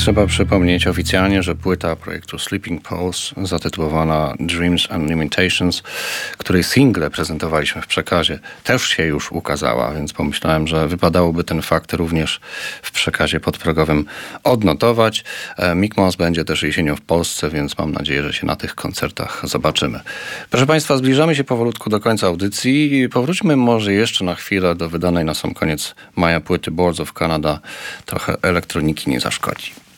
trzeba przypomnieć oficjalnie, że płyta projektu Sleeping Pulse zatytułowana Dreams and Limitations, której single prezentowaliśmy w przekazie, też się już ukazała, więc pomyślałem, że wypadałoby ten fakt również w przekazie podprogowym odnotować. Mick Moss będzie też jesienią w Polsce, więc mam nadzieję, że się na tych koncertach zobaczymy. Proszę Państwa, zbliżamy się powolutku do końca audycji. Powróćmy może jeszcze na chwilę do wydanej na sam koniec maja płyty Boards of Canada. Trochę elektroniki nie zaszkodzi.